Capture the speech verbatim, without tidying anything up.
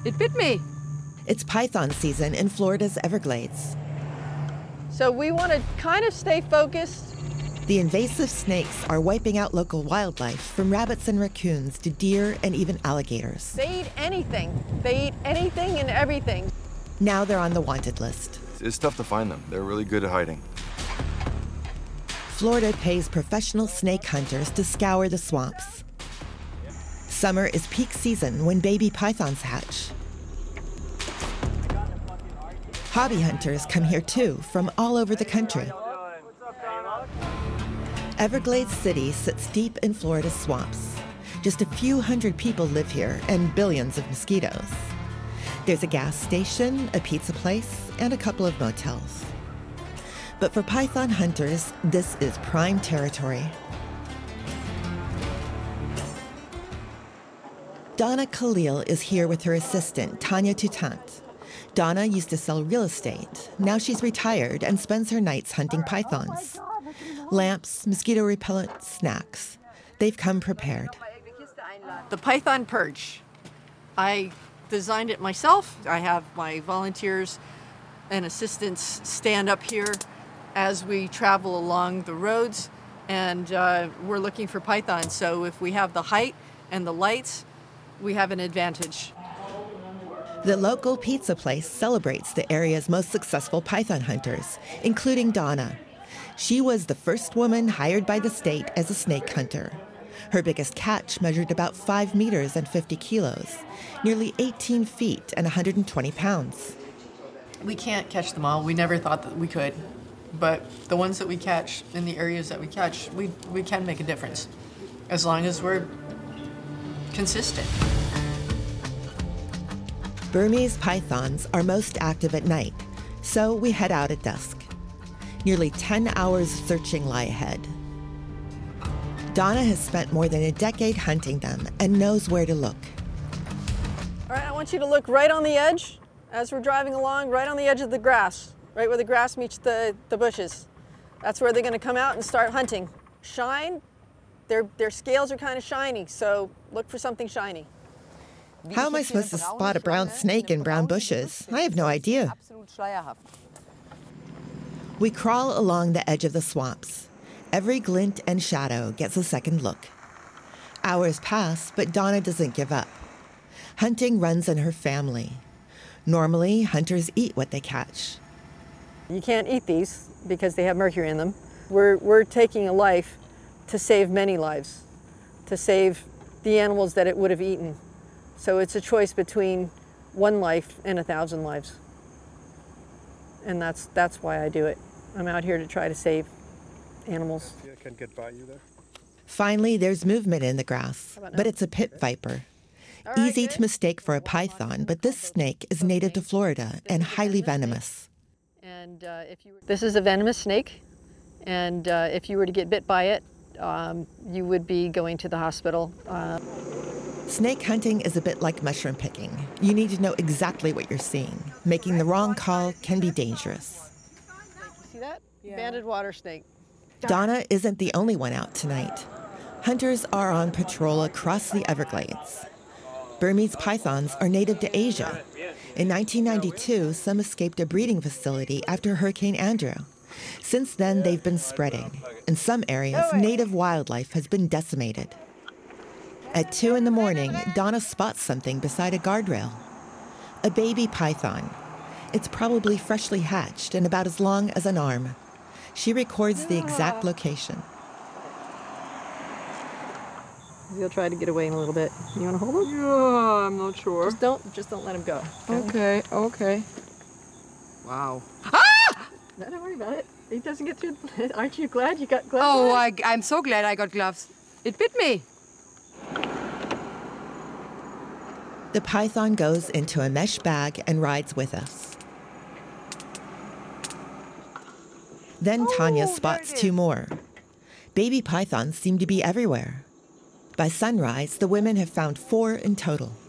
It bit me. It's python season in Florida's Everglades. So we want to kind of stay focused. The invasive snakes are wiping out local wildlife, from rabbits and raccoons to deer and even alligators. They eat anything. They eat anything and everything. Now they're on the wanted list. It's tough to find them. They're really good at hiding. Florida pays professional snake hunters to scour the swamps. Summer is peak season when baby pythons hatch. Hobby hunters come here too, from all over the country. Everglades City sits deep in Florida's swamps. Just a few hundred people live here and billions of mosquitoes. There's a gas station, a pizza place, and a couple of motels. But for python hunters, this is prime territory. Donna Khalil is here with her assistant, Tanya Toutant. Donna used to sell real estate. Now she's retired and spends her nights hunting pythons. Lamps, mosquito repellent, snacks. They've come prepared. The python perch. I designed it myself. I have my volunteers and assistants stand up here as we travel along the roads, and uh, we're looking for pythons. So if we have the height and the lights, we have an advantage. The local pizza place celebrates the area's most successful python hunters, including Donna. She was the first woman hired by the state as a snake hunter. Her biggest catch measured about five meters and fifty kilos, nearly eighteen feet and one hundred twenty pounds. We can't catch them all. We never thought that we could. But the ones that we catch in the areas that we catch, we, we can make a difference, as long as we're consistent. Burmese pythons are most active at night, so we head out at dusk. Nearly ten hours of searching lie ahead. Donna has spent more than a decade hunting them and knows where to look. All right, I want you to look right on the edge as we're driving along, right on the edge of the grass, right where the grass meets the, the bushes. That's where they're going to come out and start hunting. Shine, their, their scales are kind of shiny, so look for something shiny. How am I supposed to spot a brown snake in brown bushes? I have no idea. We crawl along the edge of the swamps. Every glint and shadow gets a second look. Hours pass, but Donna doesn't give up. Hunting runs in her family. Normally, hunters eat what they catch. You can't eat these because they have mercury in them. We're, we're taking a life to save many lives, to save the animals that it would have eaten. So it's a choice between one life and a thousand lives. And that's, that's why I do it. I'm out here to try to save animals. Yeah, I can get by you there. Finally, there's movement in the grass, but it's a pit viper. Right, Easy good. to mistake for a python, but this snake is native to Florida and highly venomous. And uh, if you were, this is a venomous snake, and uh, if you were to get bit by it, um, you would be going to the hospital. Uh, Snake hunting is a bit like mushroom picking. You need to know exactly what you're seeing. Making the wrong call can be dangerous. See that? Yeah. Banded water snake. Donna isn't the only one out tonight. Hunters are on patrol across the Everglades. Burmese pythons are native to Asia. In nineteen ninety-two, some escaped a breeding facility after Hurricane Andrew. Since then, they've been spreading. In some areas, native wildlife has been decimated. At two in the morning, Donna spots something beside a guardrail. A baby python. It's probably freshly hatched and about as long as an arm. She records the exact location. He'll try to get away in a little bit. You want to hold him? Yeah, I'm not sure. Just don't, just don't let him go. Okay, okay. Wow. No, don't worry about it. He doesn't get through. Aren't you glad you got gloves? Oh, I, I'm so glad I got gloves. It bit me. The python goes into a mesh bag and rides with us. Then Tanya Oh, spots there it two is. more. Baby pythons seem to be everywhere. By sunrise, the women have found four in total.